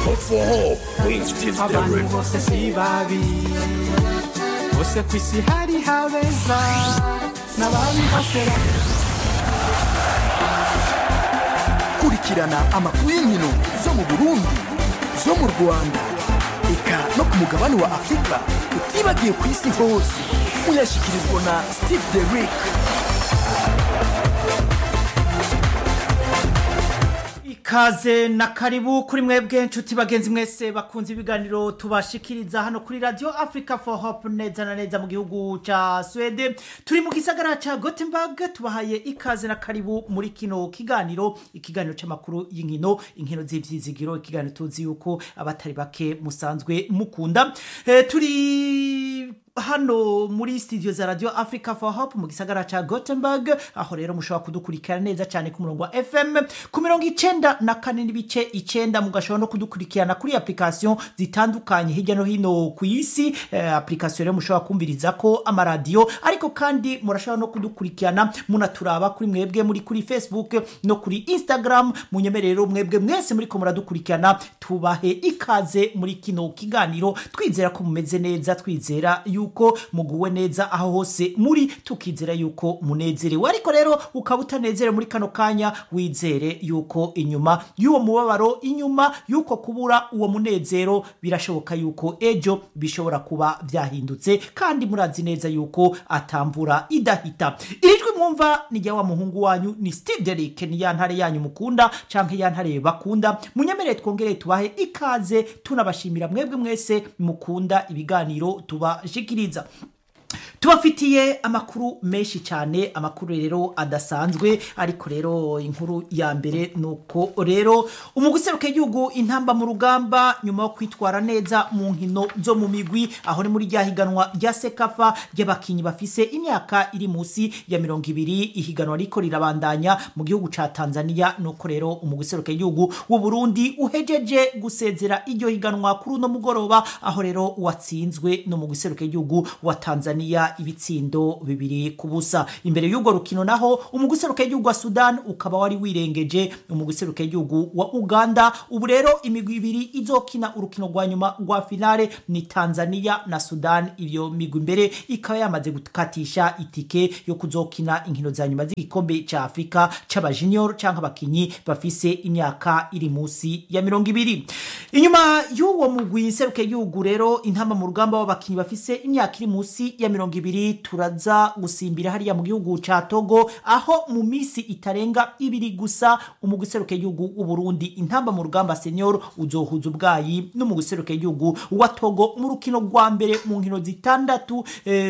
for hope with Steve abantu Derrick. bose si babi bose kwisi hari habeza n'ababi bose kurikirana amakuru y'inkino zo mu Burundi zo mu Rwanda eka no ku mugabane wa Afrika utibagiye ku isi hose uyashikirizwa na Steve Derrick. Ikaze na karibu kuri mwebwe nshuti bagenzi mwese bakunze ibiganiro tubashikiriza hano kuri Radio Africa for Hope neza na neza mu gihugu ca Sweden. Turi mu gisagara ca Gothenburg, tubahaye ikaze na karibu muri kino kiganiro, ikiganiro c'amakuru y'inkino, inkino z'ivyizigiro, ikiganiro tuzi yuko abatari bake musanzwe mukunda. Turi hano muri studio za Radio Africa for Hope mu gisagara ca Gothenburg, aho rero mushobora kudukurikirana neza cyane ku murongo wa FM ku 94.9 mugashobora no kudukurikirana kuri application zitandukanye hirya no hino ku isi. Application rero mushobora kumviriza ko amaradio, ariko kandi murashobora no kudukurikirana munaturaba kuri mwebwe muri kuri Facebook no kuri Instagram. Munyemerero mwebwe mwese muri ko muradukurikirana, tubahe ikaze muri kino kiganiro, twizera ko mumeze neza, twizera yuko muguwe neza aho hose muri, tukizera yuko munezerewe. Ariko rero ukaba utanezere muri kano kanya, wizere yuko inyuma y'uwo mubabaro, inyuma yuko kubura uwo munezero, birashoboka yuko ejo bishobora kuba vyahindutse, kandi murazi neza yuko atamvura idahita. Ijwi mwumva ni rya wa muhungu wanyu, ni Steve Derrick, ni ya ntare yanyu mukunda canke ya ntare bakunda. Munyemerere twongere tubahe ikaze, tunabashimira mwebwe mwese mukunda ibiganiro tubashikiriza. Tubafitiye amakuru menshi cyane, amakuru rero adasanzwe, ariko rero inkuru ya mbere nuko rero umuguseruke y'igihugu intamba mu rugamba nyuma yo kwitwara neza mu nkino zo mu migwi, aho ni muri ryahiganwa rya Sekafa ry'abakinyi bafise imyaka iri musi ya 20, ihiganwa riko rirabandanya mu gihugu ca Tanzania. Nuko rero umuguseruke y'igihugu w'u Burundi uhejeje gusezera iryo higanwa kuri no mugoroba, aho rero watsinzwe no muguseruke y'igihugu wa Tanzania ibitsindo 2-0. Imbere y'ubwo rukino naho umuguseruke y'igihugu wa Sudan ukaba wari wirengeje umuguseruke y'igihugu wa Uganda. Ubu rero imigwi ibiri izokina urukino rwa nyuma rwa finale ni Tanzania na Sudan. Iyo migwi imbere ikaba yamaze gukatisha itike yo kuzokina inkino za nyuma z'igikombe ca Afrika c'aba junior canke abakinyi bafise imyaka iri musi ya 20. Inyuma y'uwo mugwi seruke y'igihugu rero intamba mu rugamba w'abakinyi bafise imyaka iri musi ya 20, turaza gusimbira hariya mu gihugu ca Togo, aho mu misi itarenga 2 gusa umuguseruke y'igihugu w'u Burundi intamba mu rugamba senior uzohuza ubwayi n'umuguseruke y'igihugu wa Togo mu rukino rwa mbere mu nkino zitandatu